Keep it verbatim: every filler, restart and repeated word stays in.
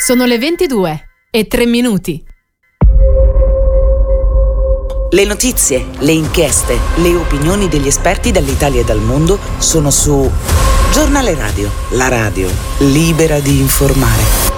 Sono le ventidue e tre minuti. Le notizie, le inchieste, le opinioni degli esperti dall'Italia e dal mondo sono su Giornale Radio, la radio libera di informare.